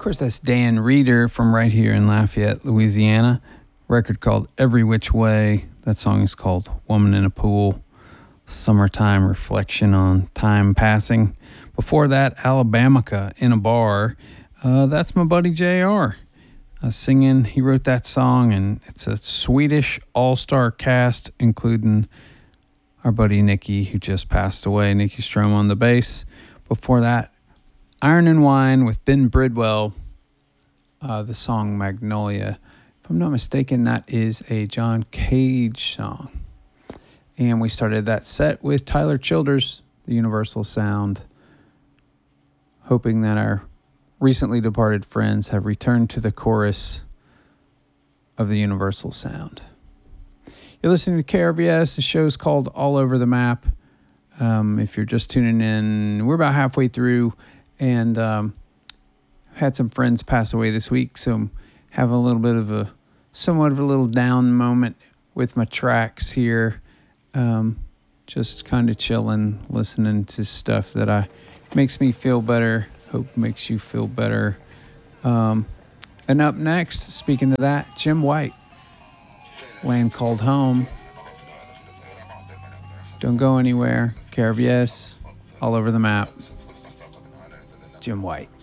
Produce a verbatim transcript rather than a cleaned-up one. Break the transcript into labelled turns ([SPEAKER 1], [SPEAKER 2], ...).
[SPEAKER 1] course, that's Dan Reeder from right here in Lafayette, Louisiana. Record called Every Which Way. That song is called Woman in a Pool. Summertime reflection on time passing. Before that, Alabamica in a Bar. Uh, that's my buddy J R uh, singing. He wrote that song, and it's a Swedish all-star cast, including our buddy Nicky, who just passed away. Nicky Strom on the bass. Before that, Iron and Wine with Ben Bridwell, uh, the song Magnolia. If I'm not mistaken, that is a John Cage song. And we started that set with Tyler Childers, the Universal Sound, hoping that our recently departed friends have returned to the chorus of the Universal Sound. You're listening to K R V S. The show's called All Over the Map. Um, if you're just tuning in, we're about halfway through. And um, had some friends pass away this week, so have a little bit of a, somewhat of a little down moment with my tracks here. Um, just kind of chilling, listening to stuff that I makes me feel better. Hope makes you feel better. Um, and up next, speaking of that, Jim White, Land Called Home. Don't go anywhere. K R V S, all over the map. Jim White.